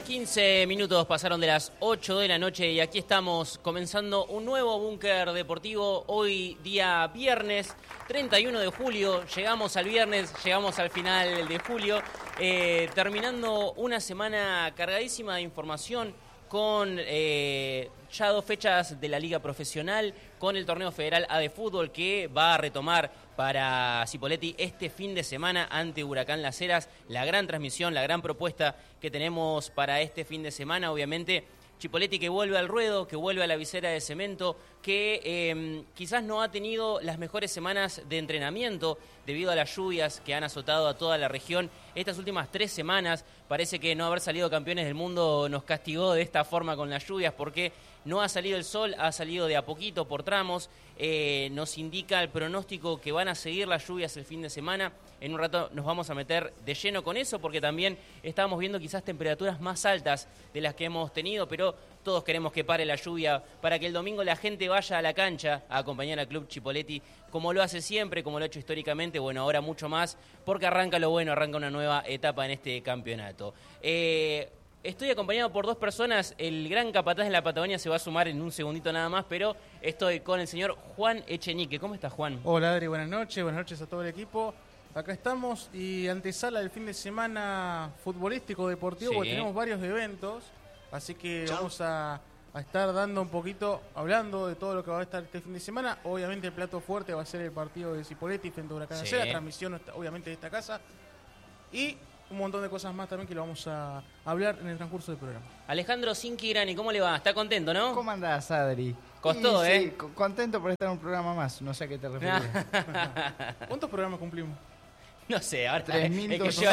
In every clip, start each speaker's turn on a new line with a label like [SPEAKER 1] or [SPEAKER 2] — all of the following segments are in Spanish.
[SPEAKER 1] 15 minutos pasaron de las 8 de la noche y aquí estamos comenzando un nuevo búnker deportivo. Hoy día viernes 31 de julio, llegamos al viernes, llegamos al final de julio, terminando una semana cargadísima de información con ya 2 fechas de la Liga Profesional, con el Torneo Federal A de Fútbol que va a retomar para Cipolletti este fin de semana ante Huracán Las Heras. La gran transmisión, la gran propuesta que tenemos para este fin de semana, obviamente Cipolletti que vuelve al ruedo, que vuelve a la visera de cemento, que quizás no ha tenido las mejores semanas de entrenamiento debido a las lluvias que han azotado a toda la región. Estas últimas 3 semanas parece que no haber salido campeones del mundo nos castigó de esta forma con las lluvias, porque no ha salido el sol, ha salido de a poquito por tramos. Nos indica el pronóstico que van a seguir las lluvias el fin de semana. En un rato nos vamos a meter de lleno con eso, porque también estábamos viendo quizás temperaturas más altas de las que hemos tenido, pero todos queremos que pare la lluvia para que el domingo la gente vaya a la cancha a acompañar al Club Cipolletti, como lo hace siempre, como lo ha hecho históricamente, bueno, ahora mucho más, porque arranca lo bueno, arranca una nueva etapa en este campeonato. Estoy acompañado por 2 personas, el gran capataz de la Patagonia se va a sumar en un segundito nada más, pero estoy con el señor Juan Echenique. ¿Cómo estás, Juan?
[SPEAKER 2] Hola, Adri, buenas noches a todo el equipo. Acá estamos y antesala del fin de semana futbolístico, deportivo, porque tenemos varios eventos, así que vamos a estar dando un poquito, hablando de todo lo que va a estar este fin de semana. Obviamente el plato fuerte va a ser el partido de Cipolletti frente a Huracán Las Heras, la transmisión obviamente de esta casa, y un montón de cosas más también que lo vamos a hablar en el transcurso del programa.
[SPEAKER 1] Alejandro Sinquirani, ¿cómo le va? ¿Está contento, no?
[SPEAKER 3] ¿Cómo andás, Adri?
[SPEAKER 1] Costó,
[SPEAKER 3] Sí, contento por estar en un programa más, no sé a qué te refieres.
[SPEAKER 2] ¿Cuántos programas cumplimos?
[SPEAKER 1] No sé, ahora
[SPEAKER 3] 3.000,
[SPEAKER 1] el que lleva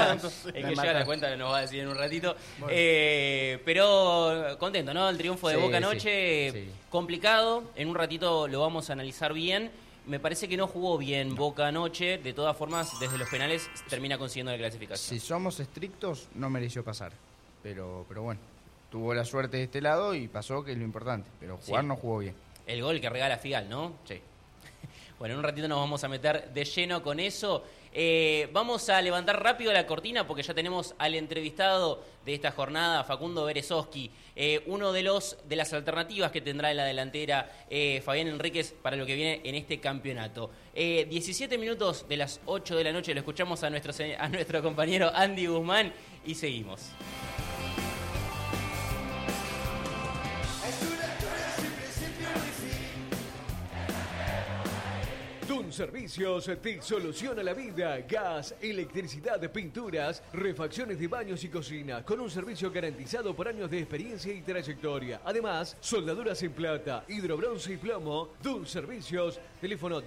[SPEAKER 1] la cuenta nos va a decir en un ratito. Bueno. Pero contento, ¿no? El triunfo de Boca anoche, complicado. En un ratito lo vamos a analizar bien. Me parece que no jugó bien Boca anoche. De todas formas, desde los penales termina consiguiendo la clasificación.
[SPEAKER 3] Si somos estrictos, no mereció pasar. Pero bueno, tuvo la suerte de este lado y pasó, que es lo importante. Pero jugar no jugó bien.
[SPEAKER 1] El gol que regala Figal, ¿no? Sí. Bueno, en un ratito nos vamos a meter de lleno con eso. Vamos a levantar rápido la cortina porque ya tenemos al entrevistado de esta jornada, Facundo Berezovsky, uno de las alternativas que tendrá en la delantera Fabián Enríquez para lo que viene en este campeonato. 17 minutos de las 8 de la noche, lo escuchamos a nuestro compañero Andy Guzmán y seguimos.
[SPEAKER 4] Dun Servicios te soluciona la vida. Gas, electricidad, pinturas, refacciones de baños y cocina, con un servicio garantizado por años de experiencia y trayectoria. Además, soldaduras en plata, hidrobronce y plomo. Dun Servicios, teléfono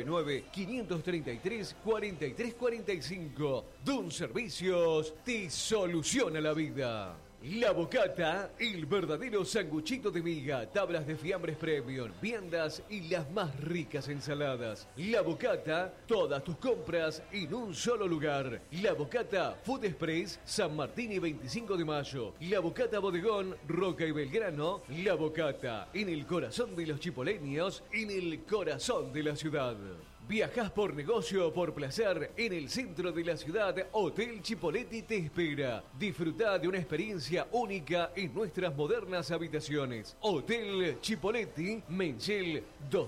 [SPEAKER 4] 299-533-4345. Dun Servicios te soluciona la vida. La Bocata, el verdadero sanguchito de miga, tablas de fiambres premium, viandas y las más ricas ensaladas. La Bocata, todas tus compras en un solo lugar. La Bocata, Food Express, San Martín y 25 de Mayo. La Bocata Bodegón, Roca y Belgrano. La Bocata, en el corazón de los chipoleños, en el corazón de la ciudad. Viajás por negocio o por placer, en el centro de la ciudad, Hotel Cipolletti te espera. Disfruta de una experiencia única en nuestras modernas habitaciones. Hotel Cipolletti, Menchel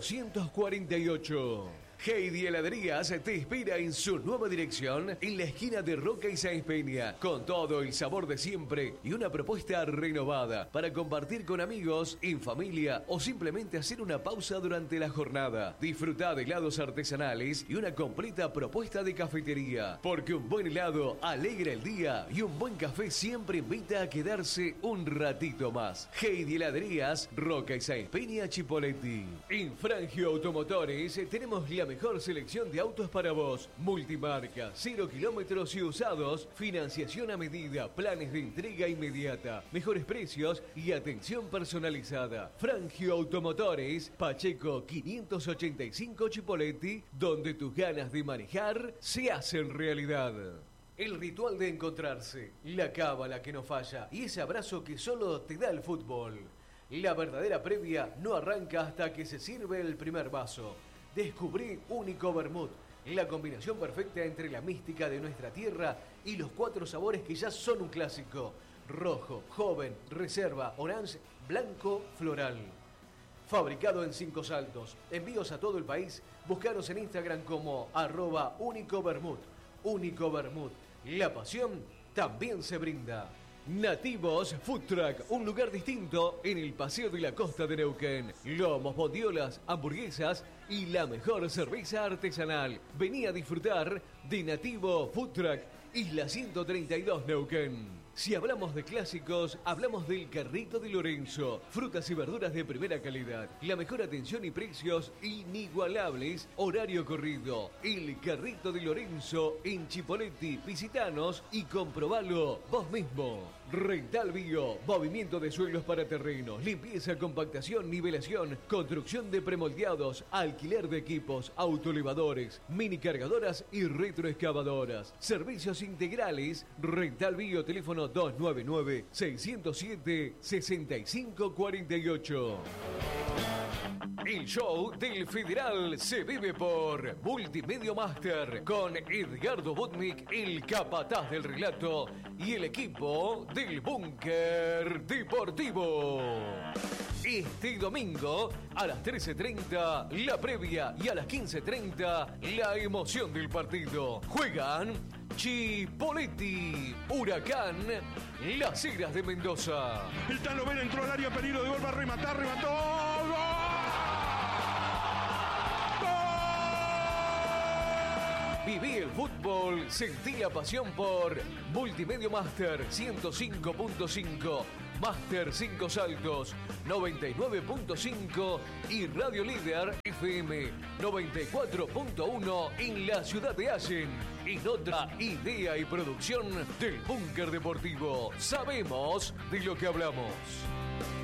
[SPEAKER 4] 248. Heidi Heladerías te espera en su nueva dirección en la esquina de Roca y Sáenz Peña, con todo el sabor de siempre y una propuesta renovada para compartir con amigos, en familia o simplemente hacer una pausa durante la jornada. Disfruta de helados artesanales y una completa propuesta de cafetería, porque un buen helado alegra el día y un buen café siempre invita a quedarse un ratito más. Heidi Heladerías, Roca y Sáenz Peña, Cipolletti. En Frangio Automotores tenemos la mejor selección de autos para vos. Multimarca, 0 kilómetros y usados, financiación a medida, planes de entrega inmediata, mejores precios y atención personalizada. Frangio Automotores, Pacheco 585 Cipolletti, donde tus ganas de manejar se hacen realidad. El ritual de encontrarse, la cábala que no falla y ese abrazo que solo te da el fútbol. La verdadera previa no arranca hasta que se sirve el primer vaso. Descubrí Único Vermut, la combinación perfecta entre la mística de nuestra tierra y los 4 sabores que ya son un clásico. rojo, joven, reserva, orange, blanco, floral. Fabricado en 5 Saltos. Envíos a todo el país. Búscanos en Instagram como @únicobermud. Único Bermud. La pasión también se brinda. Nativos Food Truck, un lugar distinto en el Paseo de la Costa de Neuquén. Lomos, bondiolas, hamburguesas y la mejor cerveza artesanal. Vení a disfrutar de Nativo Food Truck, Isla 132 Neuquén. Si hablamos de clásicos, hablamos del Carrito de Lorenzo. Frutas y verduras de primera calidad. La mejor atención y precios inigualables. Horario corrido. El Carrito de Lorenzo en Chipoleti. Visitanos y comprobalo vos mismo. Rental Bio. Movimiento de suelos para terrenos. Limpieza, compactación, nivelación. Construcción de premoldeados. Alquiler de equipos. Autoelevadores. Mini cargadoras y retroexcavadoras. Servicios integrales. Rental Bio. Teléfono 299-607-6548. El show del Federal se vive por Multimedia Master con Edgardo Budnik, el capataz del relato y el equipo del Búnker Deportivo. Este domingo a las 13:30 la previa y a las 15:30 la emoción del partido. Juegan Chipoleti, Huracán, Las Heras de Mendoza.
[SPEAKER 5] El Tano Vera entró al área, peligro de gol, va a rematar, remató. ¡Gol!
[SPEAKER 4] Viví el fútbol, sentí la pasión por Multimedia Master 105.5, Master 5 Saltos 99.5 y Radio Líder FM 94.1 en la ciudad de Allen. En otra idea y producción del Búnker Deportivo. Sabemos de lo que hablamos.